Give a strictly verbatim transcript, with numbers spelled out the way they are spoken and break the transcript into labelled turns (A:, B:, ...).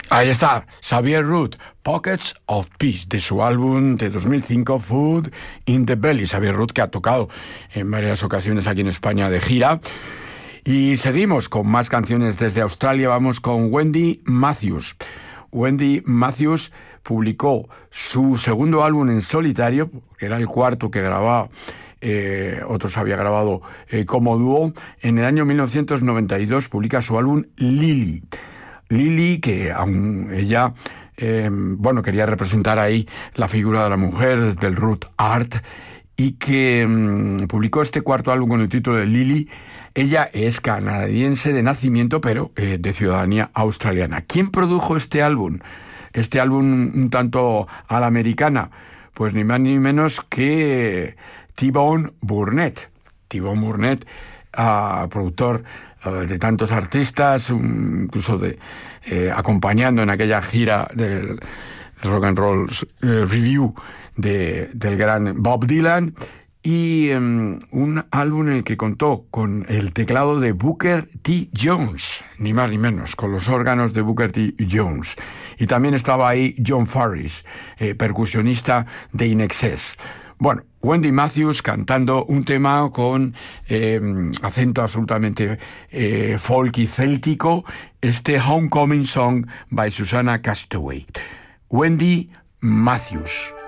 A: Ahí está, Xavier Root, Pockets of Peace, de su álbum de dos mil cinco, Food in the Belly. Xavier Root, que ha tocado en varias ocasiones aquí en España de gira. Y seguimos con más canciones desde Australia. Vamos con Wendy Matthews. Wendy Matthews publicó su segundo álbum en solitario, que era el cuarto que grababa. Eh, otros había grabado eh, como dúo. En el año mil novecientos noventa y dos publica su álbum Lily. Lily, que aún ella, eh, bueno, quería representar ahí la figura de la mujer desde el root art, y que um, publicó este cuarto álbum con el título de Lily. Ella es canadiense de nacimiento, pero eh, de ciudadanía australiana. ¿Quién produjo este álbum? Este álbum un tanto a la americana, pues ni más ni menos que T-Bone Burnett. T-Bone Burnett, uh, productor de tantos artistas, incluso de eh, acompañando en aquella gira del Rock and Roll eh, Review de, del gran Bob Dylan, y um, un álbum en el que contó con el teclado de Booker T. Jones, ni más ni menos, con los órganos de Booker T. Jones. Y también estaba ahí John Farris, eh, percusionista de In Excess. Bueno, Wendy Matthews cantando un tema con eh, acento absolutamente eh, folk y céltico, este Homecoming Song by Susanna Castaway. Wendy Matthews.